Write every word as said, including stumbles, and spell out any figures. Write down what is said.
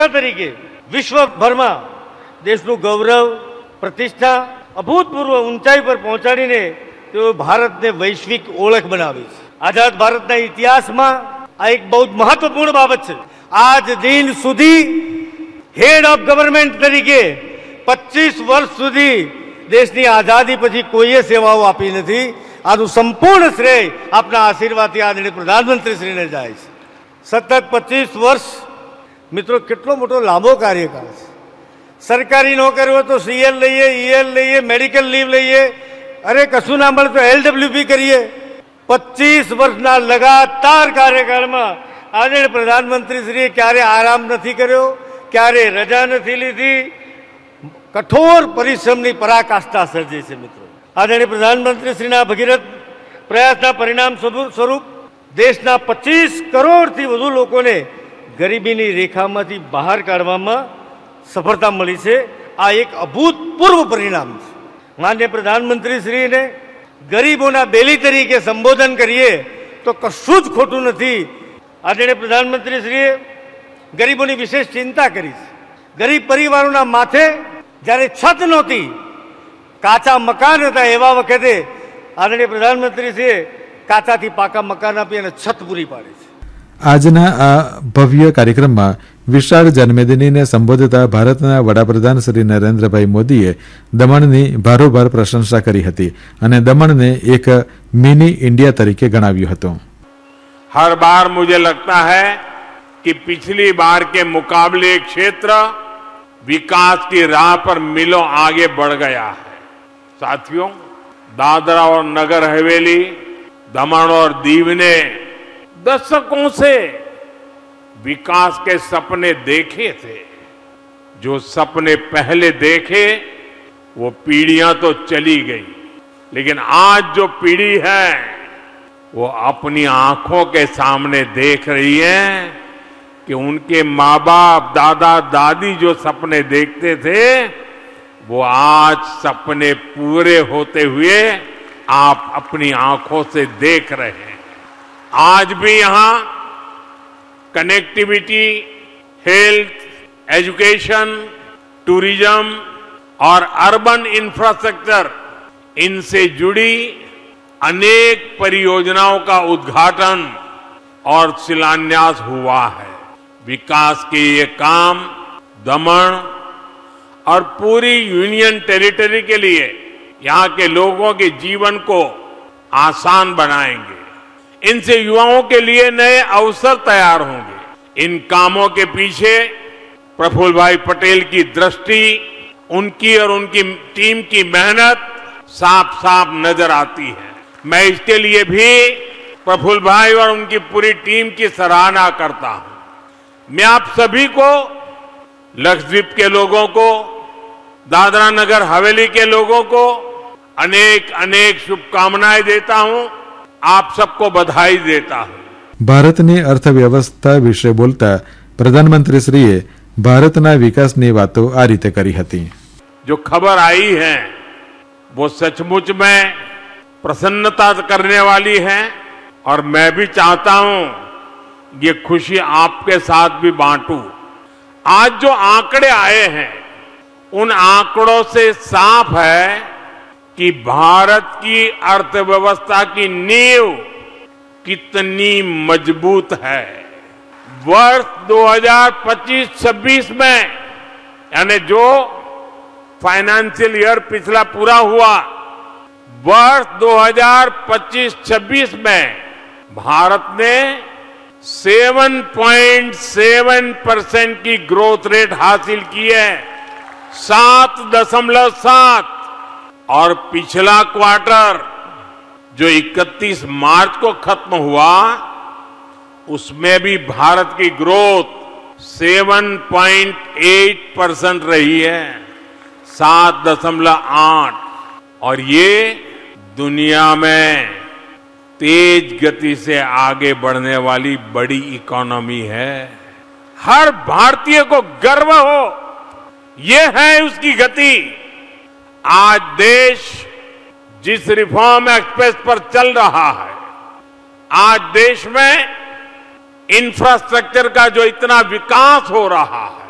તરીકે વિશ્વભરમાં દેશનું ગૌરવ પ્રતિષ્ઠા અભૂતપૂર્વ ઊંચાઈ પર પહોંચાડીને તેઓ ભારતને વૈશ્વિક ઓળખ બનાવી છે. આઝાદ ભારતના ઇતિહાસમાં આ એક બહુ જ મહત્વપૂર્ણ બાબત છે. આજ દિન સુધી હેડ ઓફ ગવર્નમેન્ટ તરીકે પચીસ વર્ષ સુધી દેશની આઝાદી પછી કોઈએ સેવાઓ આપી નથી. આનું સંપૂર્ણ શ્રેય આપના આશીર્વાદથી આદરણીય પ્રધાનમંત્રીશ્રીને જાય છે. સતત પચીસ વર્ષ મિત્રો કેટલો મોટો લાંબો કાર્યકાળ છે. સરકારી નોકરી હોય તો સીએલ લઈએ, ઈએલ લઈએ, મેડિકલ લીવ લઈએ, અરે કશું ના મળે તો એલડબ્લ્યુપી કરીએ. પચીસ વર્ષના લગાતાર કાર્યકાળમાં આદરણીય પ્રધાનમંત્રીશ્રીએ ક્યારે આરામ નથી કર્યો, ક્યારે રજા નથી લીધી. કઠોર પરિશ્રમની પરાકાષ્ઠા સર્જી છે. મિત્રો આદરણીય પ્રધાનમંત્રીશ્રીના ભગીરથ પ્રયાસના પરિણામ સ્વરૂપ દેશના પચીસ કરોડથી વધુ લોકોને ગરીબીની રેખામાંથી બહાર કાઢવામાં સફળતા મળી છે. આ એક અભૂતપૂર્વ પરિણામ છે. માનનીય પ્રધાનમંત્રીશ્રીને ગરીબોના બેલી તરીકે સંબોધન કરીએ તો કશું જ ખોટું નથી. આદરણીય પ્રધાનમંત્રીશ્રીએ ગરીબોની વિશેષ ચિંતા કરી છે. ગરીબ પરિવારોના માથે જ્યારે છત નહોતી, કાચા મકાન હતા, એવા વખતે આદરણીય પ્રધાનમંત્રીશ્રીએ કાચાથી પાકા મકાન આપી અને છત પૂરી પાડી છે. આજના આ ભવ્ય કાર્યક્રમમાં વિશાળ જન્મદિનને સંબોધતા ભારતના વડાપ્રધાન શ્રી નરેન્દ્રભાઈ મોદીએ દમણની ભારોભાર પ્રશંસા કરી હતી અને દમણને એક મિની ઇન્ડિયા તરીકે ગણાવ્યું હતું. हर बार मुझे लगता है कि पिछली बार के मुकाबले क्षेत्र विकास की राह पर मिलों आगे बढ़ गया है. साथियों, दादरा और नगर हवेली, दमन और दीव ने दशकों से विकास के सपने देखे थे. जो सपने पहले देखे वो पीढ़ियां तो चली गई, लेकिन आज जो पीढ़ी है वो अपनी आंखों के सामने देख रही है कि उनके माँ बाप, दादा दादी जो सपने देखते थे वो आज सपने पूरे होते हुए आप अपनी आंखों से देख रहे हैं. आज भी यहां कनेक्टिविटी, हेल्थ, एजुकेशन, टूरिज्म और अर्बन इंफ्रास्ट्रक्चर, इनसे जुड़ी अनेक परियोजनाओं का उद्घाटन और शिलान्यास हुआ है. विकास के ये काम दमन और पूरी यूनियन टेरिटरी के लिए यहां के लोगों के जीवन को आसान बनाएंगे. इनसे युवाओं के लिए नए अवसर तैयार होंगे. इन कामों के पीछे प्रफुल्ल भाई पटेल की दृष्टि, उनकी और उनकी टीम की मेहनत साफ साफ नजर आती है. मैं इसके लिए भी प्रफुल्ल भाई और उनकी पूरी टीम की सराहना करता हूं. मैं आप सभी को, लक्षद्वीप के लोगों को, दादरा नगर हवेली के लोगों को अनेक अनेक शुभकामनाएं देता हूं. आप सबको बधाई देता हूं. ભારતની અર્થવ્યવસ્થા વિશે બોલતા પ્રધાનમંત્રીશ્રીએ ભારતના વિકાસની વાતો આ રીતે કરી હતી. जो खबर आई है वो सचमुच में प्रसन्नता करने वाली है और मैं भी चाहता हूं ये खुशी आपके साथ भी बांटूं. आज जो आंकड़े आए हैं उन आंकड़ों से साफ है कि भारत की अर्थव्यवस्था की नींव कितनी मजबूत है. वर्ष दो हज़ार पच्चीस छब्बीस में, यानी जो फाइनेंशियल ईयर पिछला पूरा हुआ, वर्ष दो हज़ार पच्चीस छब्बीस में भारत ने सात पॉइंट सात परसेंट की ग्रोथ रेट हासिल की है. सात दशमलव सात. और पिछला क्वार्टर जो इकतीस मार्च को खत्म हुआ उसमें भी भारत की ग्रोथ सात पॉइंट आठ परसेंट रही है. सात दशमलव आठ. और ये दुनिया में तेज गति से आगे बढ़ने वाली बड़ी इकोनॉमी है. हर भारतीय को गर्व हो, ये है उसकी गति. आज देश जिस रिफॉर्म एक्सप्रेस पर चल रहा है, आज देश में इंफ्रास्ट्रक्चर का जो इतना विकास हो रहा है,